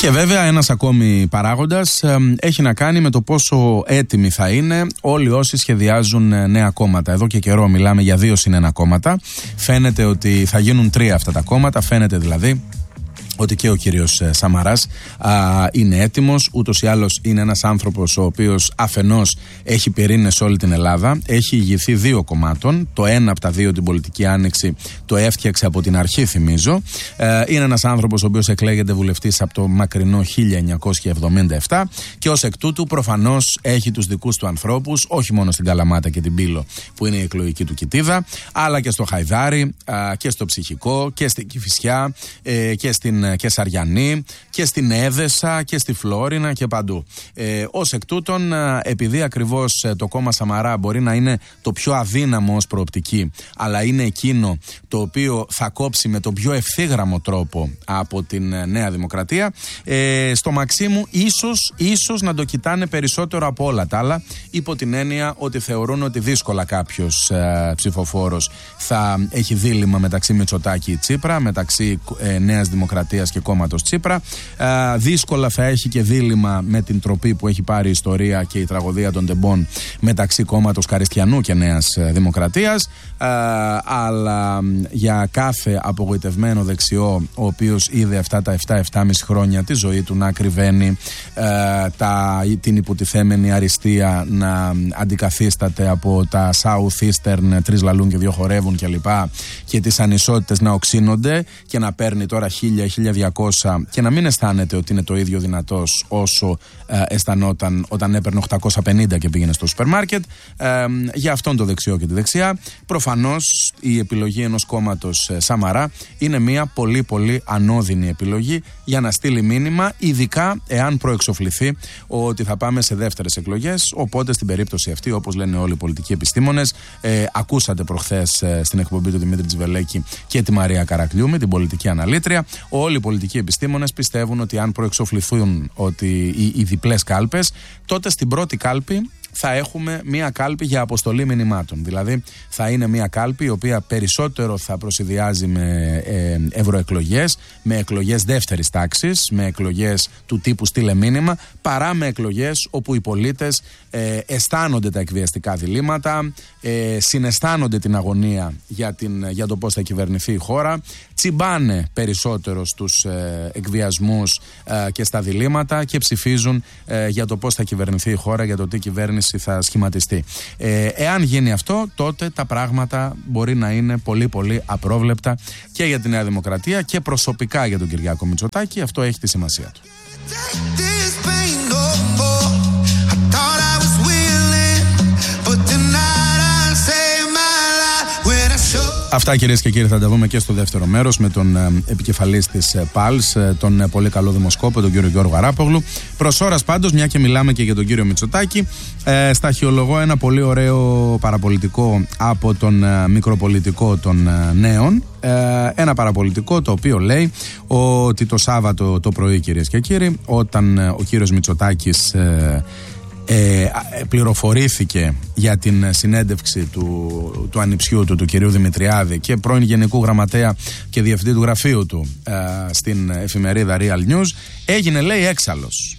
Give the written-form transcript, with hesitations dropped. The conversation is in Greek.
Και βέβαια ένας ακόμη παράγοντας έχει να κάνει με το πόσο έτοιμοι θα είναι όλοι όσοι σχεδιάζουν νέα κόμματα. Εδώ και καιρό μιλάμε για 2+1 κόμματα. Φαίνεται ότι θα γίνουν 3 αυτά τα κόμματα. Φαίνεται δηλαδή ότι και ο κύριος Σαμαράς είναι έτοιμος. Ούτως ή άλλως είναι ένας άνθρωπος ο οποίος αφενός έχει πυρήνες σε όλη την Ελλάδα, έχει ηγηθεί 2 κομμάτων, το ένα από τα 2 την πολιτική άνοιξη το έφτιαξε από την αρχή, θυμίζω. Είναι ένας άνθρωπος ο οποίος εκλέγεται βουλευτής από το μακρινό 1977 και ως εκ τούτου προφανώς έχει τους δικούς του ανθρώπους, όχι μόνο στην Καλαμάτα και την Πύλο που είναι η εκλογική του κοιτίδα, αλλά και στο Χαϊδάρι και στο Ψυχικό και στην Κηφισιά και Σαριανή και στην Έδεσα και στη Φλόρινα και παντού. Ως εκ τούτων, επειδή ακριβώς το κόμμα Σαμαρά μπορεί να είναι το πιο αδύναμο ως προοπτική, αλλά είναι εκείνο το οποίο θα κόψει με τον πιο ευθύγραμμο τρόπο από την Νέα Δημοκρατία, στο Μαξίμου ίσως να το κοιτάνε περισσότερο από όλα τα άλλα, υπό την έννοια ότι θεωρούν ότι δύσκολα κάποιος ψηφοφόρος θα έχει δίλημμα μεταξύ Μητσοτάκη Τσίπρα, μεταξύ Νέας Δημοκρατίας και κόμματος Τσίπρα. Δύσκολα θα έχει και δίλημμα με την τροπή που έχει πάρει η ιστορία και η τραγωδία των τεμπών μεταξύ κόμματος Καριστιανού και Νέας Δημοκρατίας. Αλλά για κάθε απογοητευμένο δεξιό, ο οποίος είδε αυτά τα 7-7,5 χρόνια τη ζωή του να κρυβαίνει, την υποτιθέμενη αριστεία να αντικαθίσταται από τα Southeastern, 3 λαλούν και 2 χορεύουν κλπ. Και τις ανισότητες να οξύνονται και να παίρνει τώρα 1.000-1.200 και να μην αισθάνεται ότι είναι το ίδιο δυνατός όσο αισθανόταν όταν έπαιρνε 850 και πήγαινε στο σούπερ μάρκετ. Για αυτόν το δεξιό και τη δεξιά, προφανώς η επιλογή ενός κόμματος Σαμαρά είναι μια πολύ πολύ ανώδυνη επιλογή για να στείλει μήνυμα, ειδικά εάν προεξοφληθεί ότι θα πάμε σε δεύτερες εκλογές. Οπότε στην περίπτωση αυτή, όπως λένε όλοι οι πολιτικοί επιστήμονες, ακούσατε προχθές στην εκπομπή του Δημήτρη Τζιβελέκη και τη Μαρία Καρακλιούμη, την πολιτική αναλήτρια. Όλοι οι πολιτικοί επιστήμονες πιστεύουν ότι αν προεξοφληθούν ότι οι διπλές κάλπες, τότε στην πρώτη κάλπη θα έχουμε μία κάλπη για αποστολή μηνυμάτων. Δηλαδή θα είναι μία κάλπη η οποία περισσότερο θα προσηδιάζει με ευρωεκλογές, με εκλογές δεύτερης τάξης, με εκλογές του τύπου στείλε μήνυμα, παρά με εκλογές όπου οι πολίτες αισθάνονται τα εκβιαστικά διλήμματα, συναισθάνονται την αγωνία για το πώς θα κυβερνηθεί η χώρα, τσιμπάνε περισσότερο στους εκβιασμούς και στα διλήμματα και ψηφίζουν για το πώς θα κυβερνηθεί η χώρα, για το τι κυβέρνηση θα σχηματιστεί. Εάν γίνει αυτό, τότε τα πράγματα μπορεί να είναι πολύ πολύ απρόβλεπτα και για τη Νέα Δημοκρατία και προσωπικά για τον Κυριάκο Μητσοτάκη. Αυτό έχει τη σημασία του. Αυτά, κυρίες και κύριοι, θα τα δούμε και στο δεύτερο μέρος με τον επικεφαλής της ΠΑΛΣ, τον πολύ καλό δημοσκόπο, τον κύριο Γιώργο Αράπογλου. Προς ώρας πάντως, μια και μιλάμε και για τον κύριο Μητσοτάκη, σταχυολογώ ένα πολύ ωραίο παραπολιτικό από τον μικροπολιτικό των Νέων. Ένα παραπολιτικό το οποίο λέει ότι το Σάββατο το πρωί, κυρίες και κύριοι, όταν ο κύριος Μητσοτάκης πληροφορήθηκε για την συνέντευξη του ανιψιού του κυρίου Δημητριάδη και πρώην Γενικού Γραμματέα και Διευθυντή του γραφείου του στην εφημερίδα Real News, έγινε, λέει, έξαλλος.